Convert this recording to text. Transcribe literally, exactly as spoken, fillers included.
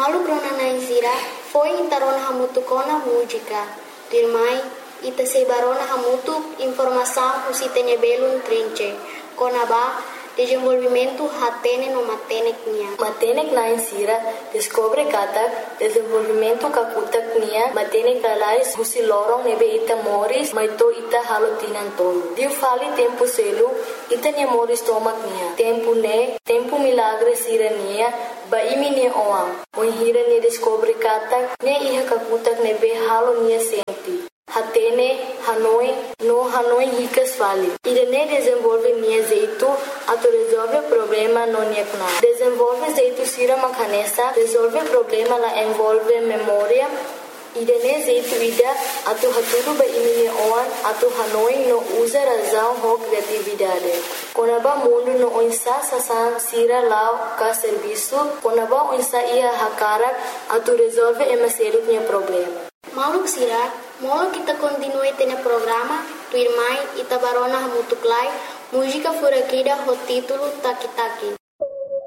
Malu krona naisira foi intarona hamutu kona música. Dirmai ita sebarona hamutu informação usitene belum trinche. Kona ba desenvolvimento hatene no matenek nia. Matenek na insira descobre katak desenvolvimento kakutak nia matenek lalais husi lorong nebe ita moris maito ita halo tinan tolo. Diu fali tempo selu ita nia moris tomak nia. Tempo ne tempo milagre sira nia ba imi nia oam. Moin hira nia descobre katak ne iha kakutak nebe halo nia senti. Hatene, Hanoi, no Hanoi ricas vale. Irene desenvolve nia jeito, ato resolve problema no nia kuna. Desenvolve jeito sira makanesa, resolve problema la envolve memória. Irene jeito ida, ato haturu ba imine oan, ato Hanoi no usa razão ho criatividade. Konaba mundo no onsa sasan sira lao ka serviço, konaba onsa ia hakarak, ato resolve emaseru nia problema. Mauluk sira, molo kita continue tene programa, tu irmai ita barona hamutuklai, música furakida ho título Taki Taki.